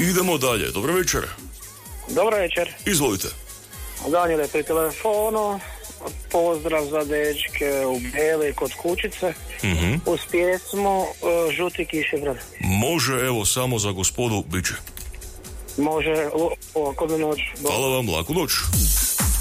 Idemo dalje, dobro večer. Dobro večer. Izvolite. Daniel je pri telefonu. Pozdrav za dečke u Beli kod kućice. Uz pjesmu Žuti kišobran. Može, evo, samo za gospodu biće. Može, laku noć. Hvala vam, laku noć.